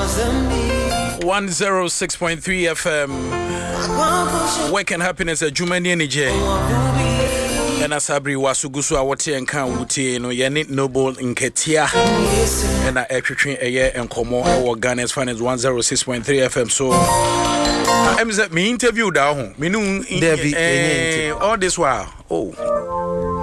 106.3 FM. Work and happiness at Jumani Nije. And as Sabri Wasugusu, I would say, and can't wuti no Yanit Noble in Ketia. And I actually a year and Como or Ghana's finance 106.3 FM. So I'm me interview down. Me all this while. Oh.